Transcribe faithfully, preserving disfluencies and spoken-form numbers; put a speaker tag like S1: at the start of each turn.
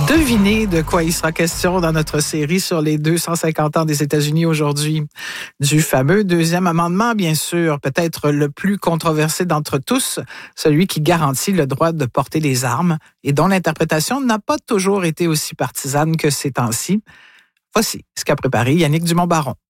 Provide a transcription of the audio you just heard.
S1: Devinez de quoi il sera question dans notre série sur les deux cent cinquante ans des États-Unis aujourd'hui. Du fameux deuxième amendement, bien sûr, peut-être le plus controversé d'entre tous, celui qui garantit le droit de porter les armes et dont l'interprétation n'a pas toujours été aussi partisane que ces temps-ci. Voici ce qu'a préparé Yannick Dumont-Baron.